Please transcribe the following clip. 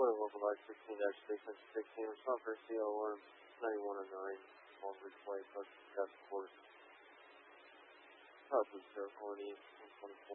Florida Local 16-616, respond for CL1 9109, small replay, test course. Please, sir, 124.